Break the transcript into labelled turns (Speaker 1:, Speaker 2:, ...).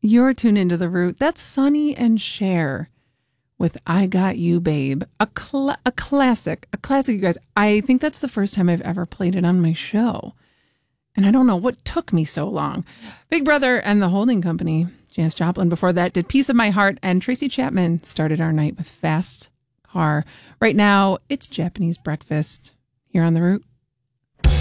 Speaker 1: You're tuned into The Root. That's Sonny and Cher with I Got You, Babe. A classic, you guys. I think that's the first time I've ever played it on my show. And I don't know what took me so long. Big Brother and the Holding Company, Janis Joplin before that, did Piece of My Heart, and Tracy Chapman started our night with Fast Car. Right now, it's Japanese Breakfast here on The Root.